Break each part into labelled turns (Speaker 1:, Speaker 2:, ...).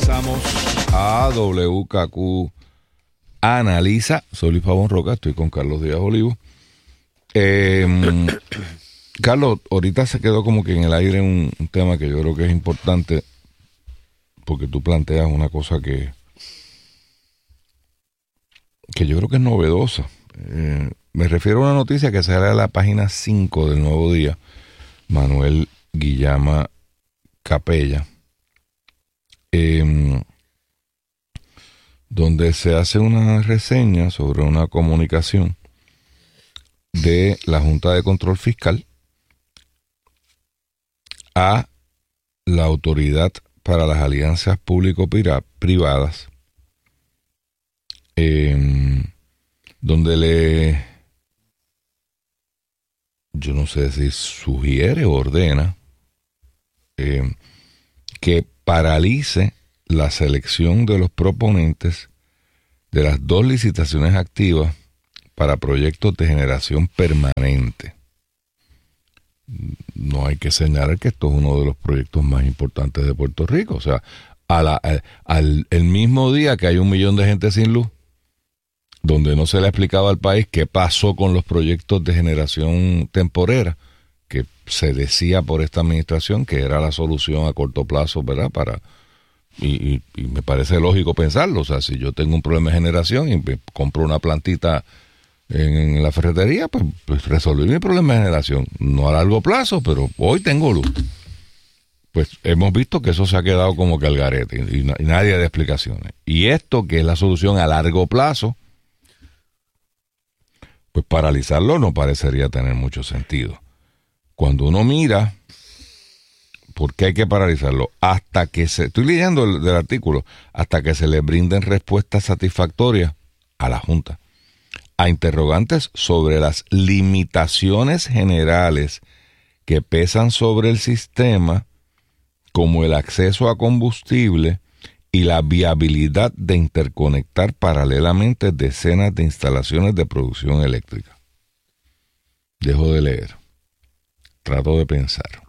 Speaker 1: Regresamos a WKQ Analiza. Soy Luis Pavón Roca, estoy con Carlos Díaz Olivo. Carlos, ahorita se quedó como que en el aire un tema que yo creo que es importante, porque tú planteas una cosa que yo creo que es novedosa. Me refiero a una noticia que sale a la página 5 del Nuevo Día, Manuel Guillama Capella, donde se hace una reseña sobre una comunicación de la Junta de Control Fiscal a la Autoridad para las Alianzas Público-Privadas, donde yo no sé si sugiere o ordena que paralice la selección de los proponentes de las 2 licitaciones activas para proyectos de generación permanente. No hay que señalar que esto es uno de los proyectos más importantes de Puerto Rico. O sea, el mismo día que hay 1 millón de gente sin luz, donde no se le explicaba al país qué pasó con los proyectos de generación temporera, que se decía por esta administración que era la solución a corto plazo, ¿verdad? Y me parece lógico pensarlo. O sea, si yo tengo un problema de generación y me compro una plantita en la ferretería, pues resolví mi problema de generación. No a largo plazo, pero hoy tengo luz. Pues hemos visto que eso se ha quedado como que al garete y nadie da explicaciones. Y esto, que es la solución a largo plazo, pues paralizarlo no parecería tener mucho sentido. Cuando uno mira, ¿por qué hay que paralizarlo? Estoy leyendo del artículo, hasta que se le brinden respuestas satisfactorias a la Junta a interrogantes sobre las limitaciones generales que pesan sobre el sistema, como el acceso a combustible y la viabilidad de interconectar paralelamente decenas de instalaciones de producción eléctrica. Dejo de leer. Trato de pensar.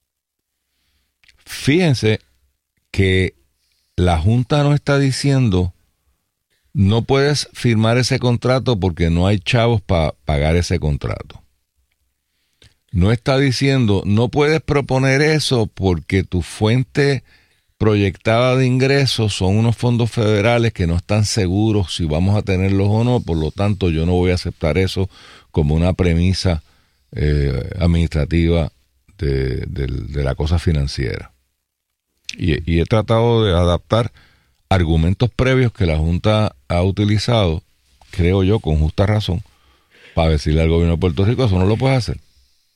Speaker 1: Fíjense que la Junta no está diciendo no puedes firmar ese contrato porque no hay chavos para pagar ese contrato. No está diciendo no puedes proponer eso porque tu fuente proyectada de ingresos son unos fondos federales que no están seguros si vamos a tenerlos o no, por lo tanto yo no voy a aceptar eso como una premisa administrativa de la cosa financiera. Y he tratado de adaptar argumentos previos que la Junta ha utilizado, creo yo, con justa razón, para decirle al gobierno de Puerto Rico, eso no lo puedes hacer.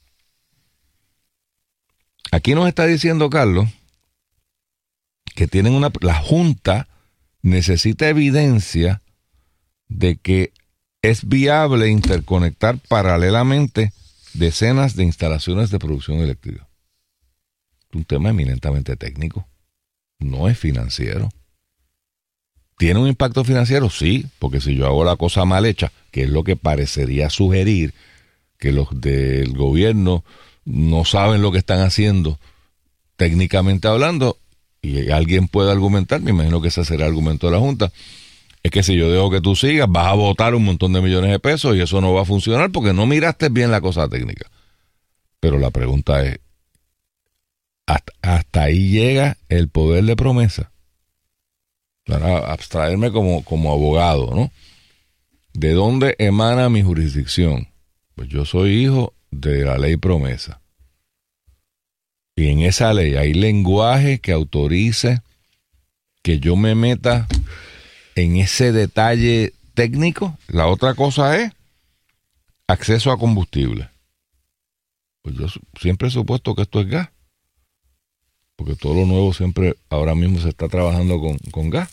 Speaker 1: Aquí nos está diciendo Carlos que la Junta necesita evidencia de que es viable interconectar paralelamente decenas de instalaciones de producción eléctrica. Es un tema eminentemente técnico, no es financiero. ¿Tiene un impacto financiero? Sí, porque si yo hago la cosa mal hecha, que es lo que parecería sugerir, que los del gobierno no saben lo que están haciendo, técnicamente hablando, y alguien puede argumentar, me imagino que ese será el argumento de la Junta, es que si yo dejo que tú sigas, vas a botar un montón de millones de pesos y eso no va a funcionar porque no miraste bien la cosa técnica. Pero la pregunta es, hasta ahí llega el poder de promesa. Para abstraerme como abogado, ¿no? ¿De dónde emana mi jurisdicción? Pues yo soy hijo de la ley promesa. Y en esa ley hay lenguaje que autorice que yo me meta en ese detalle técnico. La otra cosa es acceso a combustible. Pues yo siempre he supuesto que esto es gas. Porque todo lo nuevo siempre, ahora mismo se está trabajando con gas.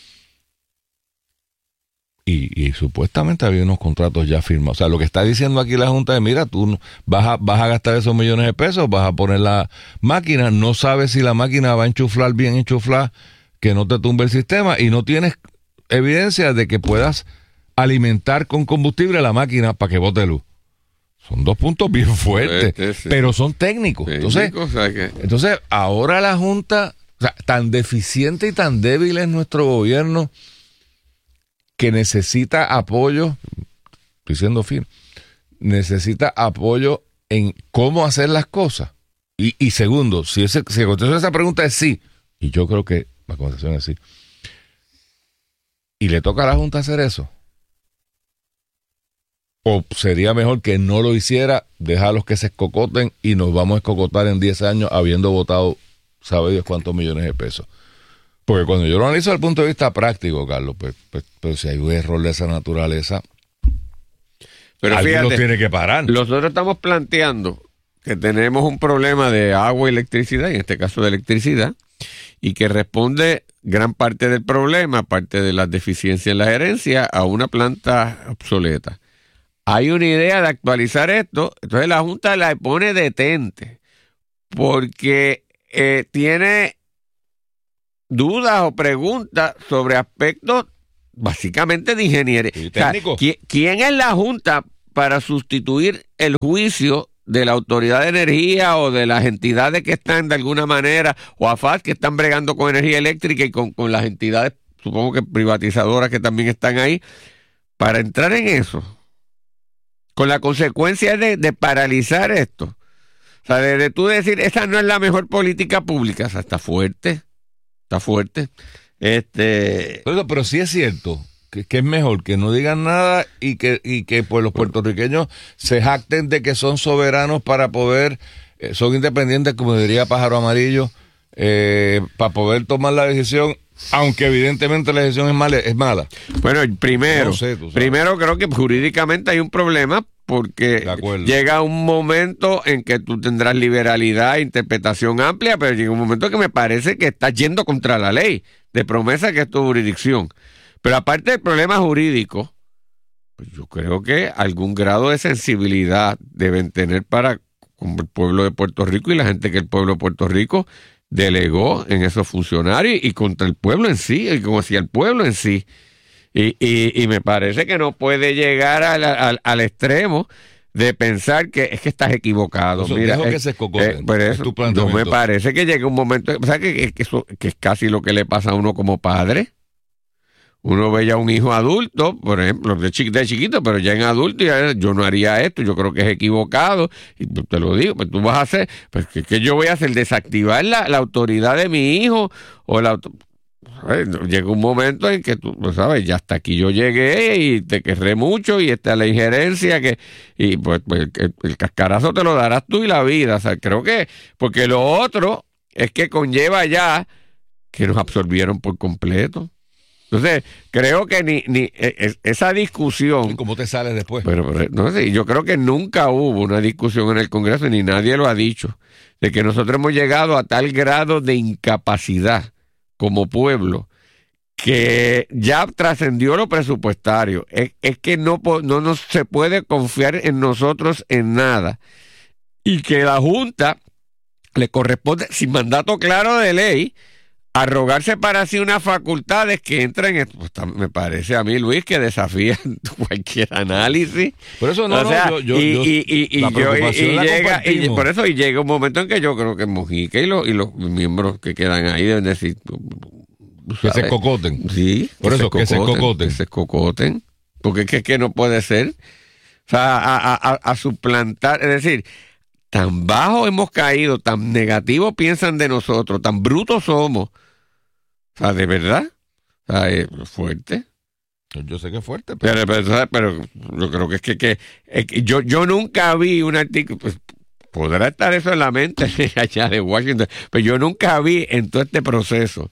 Speaker 1: Y supuestamente había unos contratos ya firmados. O sea, lo que está diciendo aquí la Junta es, mira, tú vas a gastar esos millones de pesos, vas a poner la máquina, no sabes si la máquina va a enchuflar bien enchuflar, que no te tumbe el sistema, y no tienes evidencia de que puedas alimentar con combustible la máquina para que bote luz. Son 2 puntos bien fuertes, sí. Pero son técnicos. Entonces, ahora la Junta, o sea, tan deficiente y tan débil es nuestro gobierno que necesita apoyo, estoy siendo firme, necesita apoyo en cómo hacer las cosas. Y segundo, si la contestación a esa pregunta es sí, y yo creo que la contestación es sí, y le toca a la Junta hacer eso, o sería mejor que no lo hiciera, dejarlos que se escocoten y nos vamos a escocotar en 10 años habiendo votado sabe Dios cuántos millones de pesos. Porque cuando yo lo analizo desde el punto de vista práctico, Carlos, pues si hay un error de esa naturaleza,
Speaker 2: pero
Speaker 1: alguien
Speaker 2: fíjate,
Speaker 1: lo tiene que parar.
Speaker 2: Nosotros estamos planteando que tenemos un problema de agua y electricidad, en este caso de electricidad, y que responde gran parte del problema, aparte de las deficiencias en la gerencia, a una planta obsoleta. Hay una idea de actualizar esto, entonces la Junta la pone detente, porque tiene dudas o preguntas sobre aspectos básicamente de ingeniería. O sea, ¿quién es la Junta para sustituir el juicio de la Autoridad de Energía o de las entidades que están de alguna manera, o AFAD, que están bregando con energía eléctrica y con las entidades, supongo que privatizadoras que también están ahí, para entrar en eso? Con la consecuencia de paralizar esto. O sea, de tú decir, esa no es la mejor política pública. O sea, está fuerte. Está fuerte.
Speaker 1: Pero sí es cierto que es mejor que no digan nada y que pues los puertorriqueños se jacten de que son soberanos para poder, son independientes, como diría Pájaro Amarillo, para poder tomar la decisión, aunque evidentemente la decisión es mala.
Speaker 2: Bueno, primero creo que jurídicamente hay un problema, porque llega un momento en que tú tendrás liberalidad e interpretación amplia, pero llega un momento que me parece que estás yendo contra la ley de promesa, que es tu jurisdicción. Pero aparte del problema jurídico, pues yo creo que algún grado de sensibilidad deben tener para con el pueblo de Puerto Rico y la gente que el pueblo de Puerto Rico delegó en esos funcionarios y contra el pueblo en sí, y como hacia el pueblo en sí. Y me parece que no puede llegar al extremo de pensar que es que estás equivocado. Mira,
Speaker 1: que se escocoten,
Speaker 2: no me parece que llegue un momento, o sea, que es casi lo que le pasa a uno como padre. Uno ve ya un hijo adulto, por ejemplo, de chiquito, pero ya en adulto, yo no haría esto, yo creo que es equivocado, y te lo digo, pues tú vas a hacer, pues ¿qué yo voy a hacer? ¿Desactivar la autoridad de mi hijo? O llega un momento en que tú, pues, sabes, ya hasta aquí yo llegué y te querré mucho y esta es la injerencia y pues el cascarazo te lo darás tú y la vida. O sea, creo que, porque lo otro es que conlleva ya que nos absorbieron por completo. Entonces, creo que esa discusión...
Speaker 1: ¿Y cómo te sales después?
Speaker 2: Pero no sé, yo creo que nunca hubo una discusión en el Congreso, ni nadie lo ha dicho, de que nosotros hemos llegado a tal grado de incapacidad como pueblo que ya trascendió lo presupuestario. Es que no se puede confiar en nosotros en nada. Y que la Junta le corresponde, sin mandato claro de ley, arrogarse para sí unas facultades que entran en... Pues, me parece a mí, Luis, que desafían cualquier análisis.
Speaker 1: Por eso
Speaker 2: por eso llega un momento en que yo creo que Mojica y los miembros que quedan ahí deben decir...
Speaker 1: Que se cocoten.
Speaker 2: Sí.
Speaker 1: Por eso, que se cocoten.
Speaker 2: Que se cocoten. Porque es que no puede ser. O sea, a suplantar... Es decir... Tan bajo hemos caído, tan negativo piensan de nosotros, tan brutos somos. O sea, de verdad. O sea, es fuerte.
Speaker 1: Yo sé que es fuerte.
Speaker 2: Pero yo creo que es que yo nunca vi un artículo, pues, podrá estar eso en la mente allá de Washington, pero yo nunca vi en todo este proceso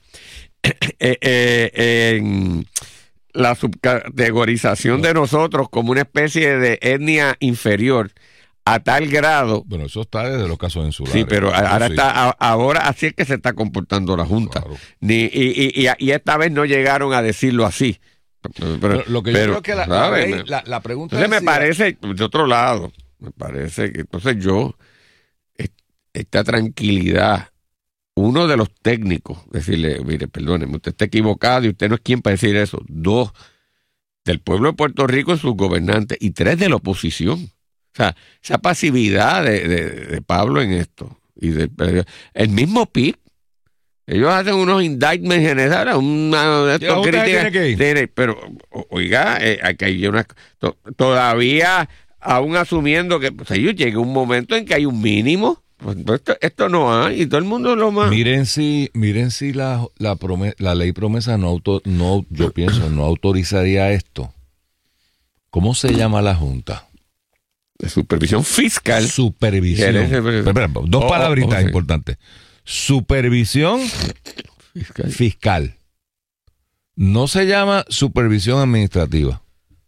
Speaker 2: en la subcategorización de nosotros como una especie de etnia inferior. A tal grado.
Speaker 1: Bueno, eso está desde los casos insulares.
Speaker 2: Sí, pero ahora así es que se está comportando la Junta.
Speaker 1: Claro.
Speaker 2: Y esta vez no llegaron a decirlo así.
Speaker 1: Pero lo que yo creo que la pregunta
Speaker 2: entonces me parece, de otro lado, me parece que entonces esta tranquilidad, uno de los técnicos, decirle, mire, perdóneme, usted está equivocado y usted no es quien para decir eso. 2, del pueblo de Puerto Rico y sus gobernantes, y 3, de la oposición. O sea, esa pasividad de Pablo en esto. Y el mismo PIB, Ellos hacen unos indictments generales, una críticas. Pero, oiga, aquí hay todavía, aún asumiendo que llega un momento en que hay un mínimo. Pues esto no hay, y todo el mundo lo más.
Speaker 1: Miren si la ley promesa yo pienso, no autorizaría esto. ¿Cómo se llama la Junta?
Speaker 2: De supervisión fiscal.
Speaker 1: Supervisión. Espera, dos palabritas importantes. Supervisión fiscal. No se llama supervisión administrativa.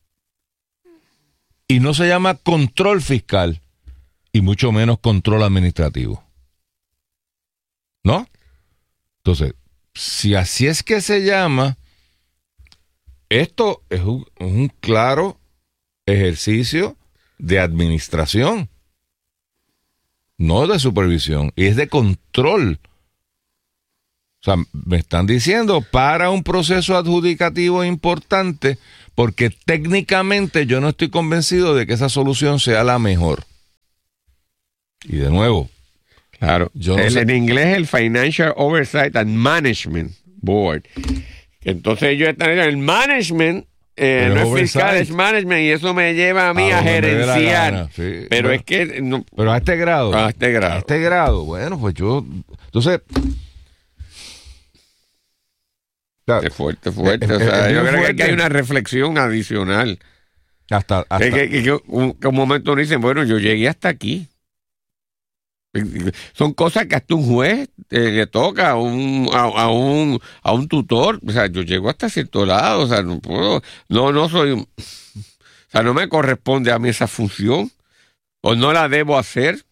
Speaker 1: Y no se llama control fiscal. Y mucho menos control administrativo. ¿No? Entonces, si así es que se llama, esto es un claro ejercicio de administración, no de supervisión, y es de control. O sea, me están diciendo para un proceso adjudicativo importante, porque técnicamente yo no estoy convencido de que esa solución sea la mejor. Y de nuevo,
Speaker 2: claro, en inglés el Financial Oversight and Management Board. Entonces ellos están en el management, no es fiscal, es management, y eso me lleva a mí a gerenciar. Sí, pero es que no,
Speaker 1: pero a este grado.
Speaker 2: A este grado.
Speaker 1: Bueno, pues yo. Entonces.
Speaker 2: Es fuerte. O sea, yo creo que hay una reflexión adicional.
Speaker 1: Hasta.
Speaker 2: Que un momento uno dice, bueno, yo llegué hasta aquí. Son cosas que hasta un juez le toca a un tutor. O sea, yo llego hasta cierto lado. O sea, no puedo, no soy, o sea, no me corresponde a mí esa función, o no la debo hacer.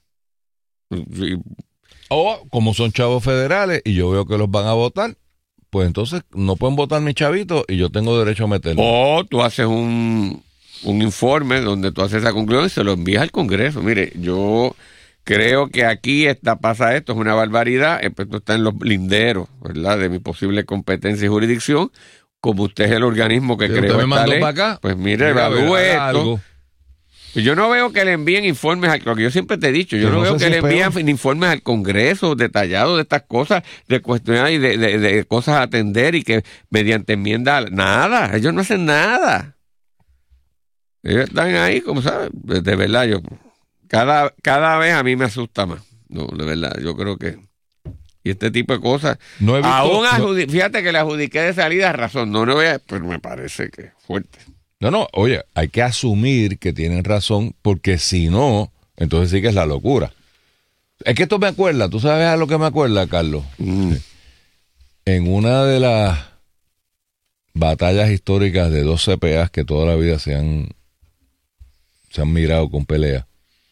Speaker 1: O como son chavos federales y yo veo que los van a votar, pues entonces no pueden votar mis chavitos y yo tengo derecho a meterlo.
Speaker 2: O tú haces un informe donde tú haces esa conclusión y se lo envías al Congreso. Mire, yo creo que aquí pasa esto, es una barbaridad. Esto está en los linderos, ¿verdad?, de mi posible competencia y jurisdicción. Como usted es el organismo que creó esta ley,
Speaker 1: acá,
Speaker 2: pues mire, evalúe esto. Yo no veo que le envíen informes, lo que yo siempre te he dicho, yo no veo que le envíen informes al Congreso detallados de estas cosas, de cuestiones y de cosas a atender, y que mediante enmienda, nada, ellos no hacen nada. Ellos están ahí, como sabes, de verdad, cada vez a mí me asusta más. No, de verdad, yo creo que. Y este tipo de cosas.
Speaker 1: No he visto,
Speaker 2: fíjate que le adjudiqué de salida razón. Pero me parece que es fuerte.
Speaker 1: No, oye, hay que asumir que tienen razón, porque si no, entonces sí que es la locura. Es que esto me acuerda, ¿tú sabes a lo que me acuerda, Carlos? En una de las batallas históricas de dos CPAs que toda la vida se han mirado con pelea.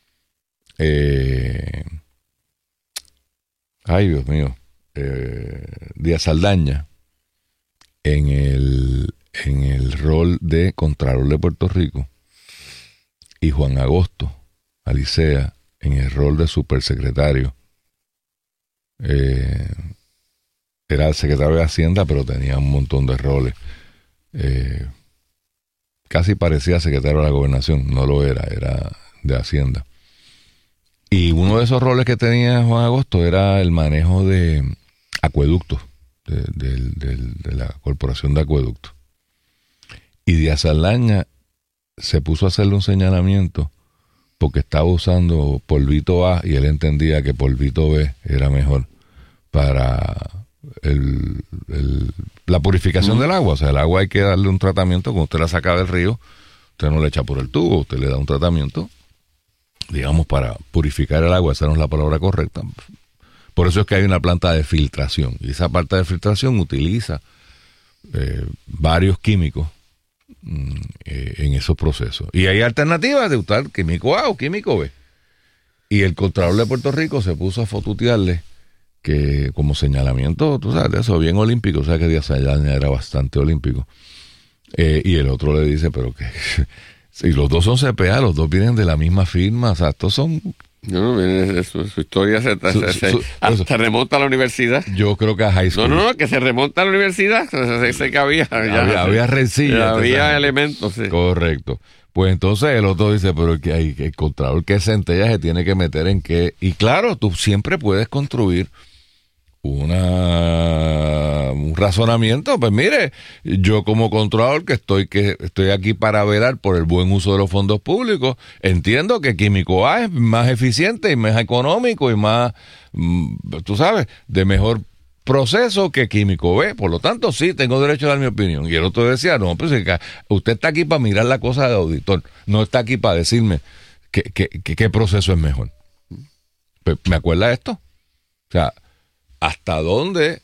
Speaker 1: Ay, Dios mío. Díaz Saldaña en el rol de Contralor de Puerto Rico y Juan Agosto Alicea en el rol de supersecretario. Era el secretario de Hacienda, pero tenía un montón de roles. Casi parecía secretario de la Gobernación, no lo era de Hacienda. Y uno de esos roles que tenía Juan Agosto era el manejo de acueductos, de la Corporación de Acueductos. Y Díaz Saldaña se puso a hacerle un señalamiento porque estaba usando polvito A y él entendía que polvito B era mejor para la purificación del agua. O sea, el agua hay que darle un tratamiento. Cuando usted la saca del río, usted no le echa por el tubo, usted le da un tratamiento, digamos, para purificar el agua. Esa no es la palabra correcta. Por eso es que hay una planta de filtración, y esa planta de filtración utiliza varios químicos en esos procesos. Y hay alternativas de usar químico A o químico B. Y el Contralor de Puerto Rico se puso a fotutearle que, como señalamiento, tú sabes, de eso, bien olímpico, o sea que Díaz Saldaña era bastante olímpico. Y el otro le dice, pero que... Y los dos son CPA, los dos vienen de la misma firma, o sea, estos son...
Speaker 2: No, su historia se remonta a la universidad.
Speaker 1: Yo creo que a high school.
Speaker 2: No, que se remonta a la universidad. Sé que había
Speaker 1: rencillas.
Speaker 2: Había elementos, sí.
Speaker 1: Correcto. Pues entonces el otro dice, pero que hay el Contralor, ¿qué centella se tiene que meter en qué? Y claro, tú siempre puedes construir un razonamiento. Pues mire, yo como controlador que estoy aquí para velar por el buen uso de los fondos públicos, entiendo que Químico A es más eficiente y más económico y más, tú sabes, de mejor proceso que Químico B. Por lo tanto, sí, tengo derecho a dar mi opinión. Y el otro decía, no, pues usted está aquí para mirar la cosa de auditor, no está aquí para decirme qué proceso es mejor. Pues, ¿me acuerda esto? O sea, ¿hasta dónde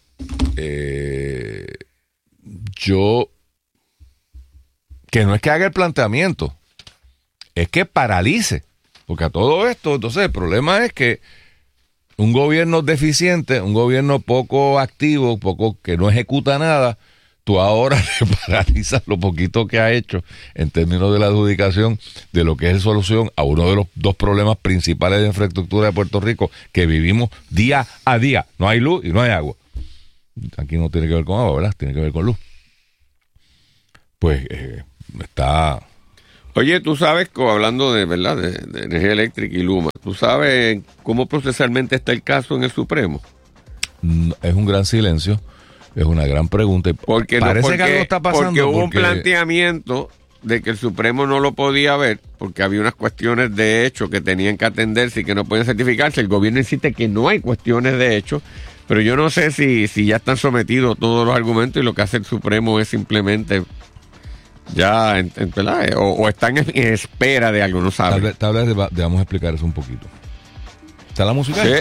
Speaker 1: yo, que no es que haga el planteamiento, es que paralice? Porque a todo esto, entonces el problema es que un gobierno deficiente, un gobierno poco activo, poco que no ejecuta nada, tú ahora le paralizas lo poquito que ha hecho en términos de la adjudicación de lo que es solución a uno de los dos problemas principales de infraestructura de Puerto Rico que vivimos día a día. No hay luz y no hay agua. Aquí no tiene que ver con agua, ¿verdad? Tiene que ver con luz. Pues está...
Speaker 2: Oye, tú sabes, hablando de, ¿verdad?, de energía eléctrica y Luma, ¿tú sabes cómo procesalmente está el caso en el Supremo?
Speaker 1: Es un gran silencio, es una gran pregunta.
Speaker 2: Porque
Speaker 1: parece que algo está pasando.
Speaker 2: Porque hubo un planteamiento de que el Supremo no lo podía ver, porque había unas cuestiones de hecho que tenían que atenderse y que no pueden certificarse. El gobierno insiste que no hay cuestiones de hecho, pero yo no sé si ya están sometidos todos los argumentos y lo que hace el Supremo es simplemente... ya, ¿verdad? O están en espera de algo, no saben.
Speaker 1: Tal vez debamos explicar eso un poquito. ¿Está la música?
Speaker 2: Sí.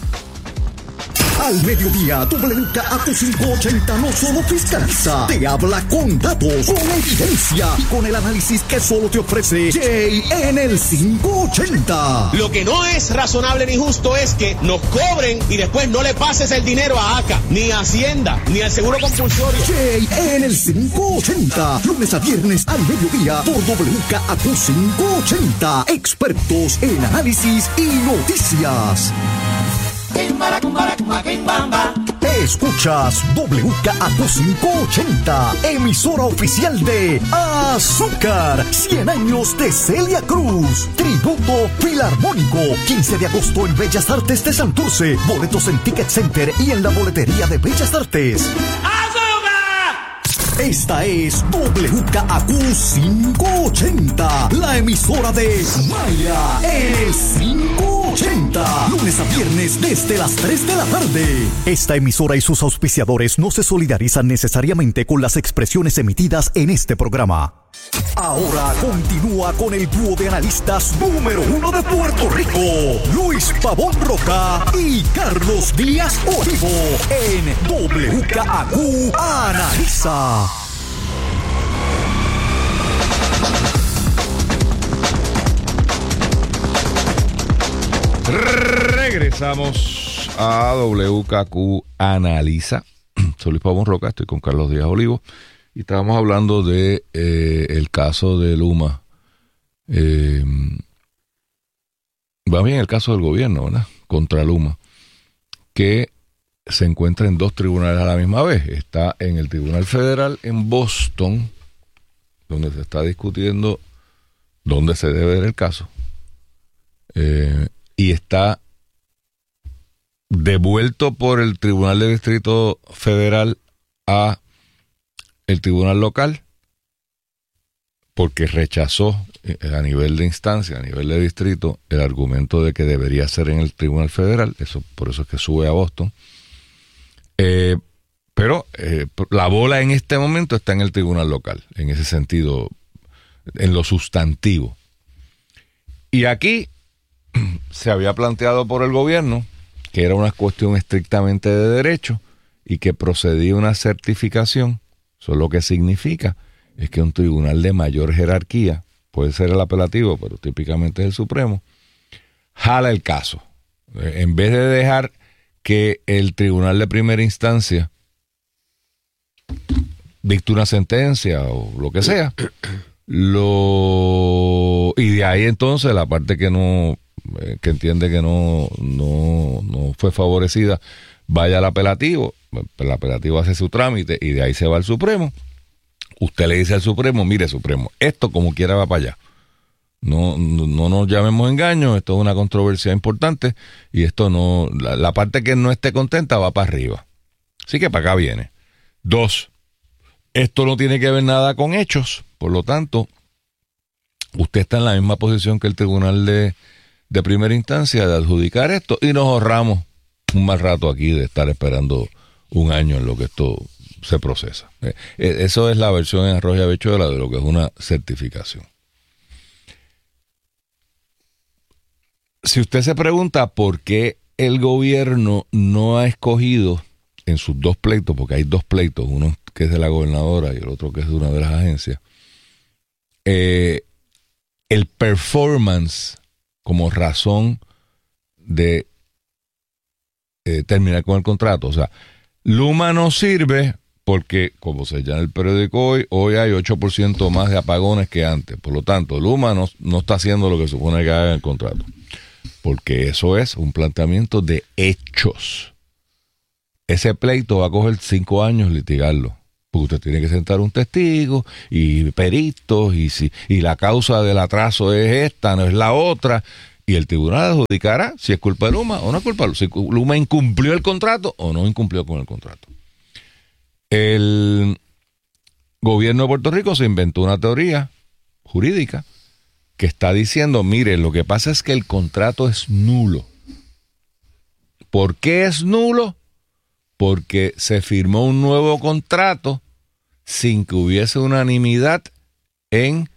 Speaker 3: Al mediodía, WKAQ 580 no solo fiscaliza, te habla con datos, con evidencia y con el análisis que solo te ofrece Jay en el 580.
Speaker 4: Lo que no es razonable ni justo es que nos cobren y después no le pases el dinero a ACA, ni a Hacienda, ni al Seguro Compulsorio.
Speaker 3: Jay en el 580, lunes a viernes al mediodía por WKAQ 580. Expertos en análisis y noticias. Escuchas WKAQ 580, emisora oficial de Azúcar, 100 años de Celia Cruz, tributo filarmónico, 15 de agosto en Bellas Artes de Santurce, boletos en Ticket Center y en la boletería de Bellas Artes. Esta es WKAQ 580, la emisora de Maya, el 580, lunes a viernes desde las 3 de la tarde. Esta emisora y sus auspiciadores no se solidarizan necesariamente con las expresiones emitidas en este programa. Ahora continúa con el dúo de analistas número 1 de Puerto Rico, Luis Pavón Roca y Carlos Díaz Olivo, en WKAQ Analiza.
Speaker 1: Regresamos a WKAQ Analiza. Soy Luis Pavón Roca, estoy con Carlos Díaz Olivo. Y estábamos hablando de el caso de Luma. Va bien el caso del gobierno, ¿verdad? Contra Luma. Que se encuentra en dos tribunales a la misma vez. Está en el Tribunal Federal en Boston, donde se está discutiendo dónde se debe ver el caso. Y está devuelto por el Tribunal de Distrito Federal a el tribunal local, porque rechazó a nivel de instancia, a nivel de distrito, el argumento de que debería ser en el tribunal federal. Por eso es que sube a Boston. Pero la bola en este momento está en el tribunal local, en ese sentido, en lo sustantivo. Y aquí se había planteado por el gobierno que era una cuestión estrictamente de derecho y que procedía una certificación. Eso lo que significa es que un tribunal de mayor jerarquía, puede ser el apelativo, pero típicamente es el Supremo, jala el caso. En vez de dejar que el tribunal de primera instancia dicte una sentencia o lo que sea, y de ahí entonces la parte que entiende que no fue favorecida, vaya al apelativo. El apelativo hace su trámite y de ahí se va al Supremo. Usted le dice al Supremo, mire Supremo, esto como quiera va para allá. No nos llamemos engaños, esto es una controversia importante y esto no, la parte que no esté contenta va para arriba. Así que para acá viene. 2, esto no tiene que ver nada con hechos, por lo tanto, usted está en la misma posición que el tribunal de primera instancia de adjudicar esto y nos ahorramos un más rato aquí de estar esperando un año en lo que esto se procesa. Eso es la versión en arroz y habichuela de lo que es una certificación. Si usted se pregunta por qué el gobierno no ha escogido en sus 2 pleitos, porque hay 2 pleitos, uno que es de la gobernadora y el otro que es de una de las agencias, el performance como razón de terminar con el contrato. O sea, Luma no sirve porque, como se llama en el periódico hoy hay 8% más de apagones que antes. Por lo tanto, Luma no está haciendo lo que supone que haga en el contrato. Porque eso es un planteamiento de hechos. Ese pleito va a coger 5 años litigarlo. Porque usted tiene que sentar un testigo y peritos y la causa del atraso es esta, no es la otra. Y el tribunal adjudicará si es culpa de Luma o no es culpa de Luma. Si Luma incumplió el contrato o no incumplió con el contrato. El gobierno de Puerto Rico se inventó una teoría jurídica que está diciendo, mire, lo que pasa es que el contrato es nulo. ¿Por qué es nulo? Porque se firmó un nuevo contrato sin que hubiese unanimidad en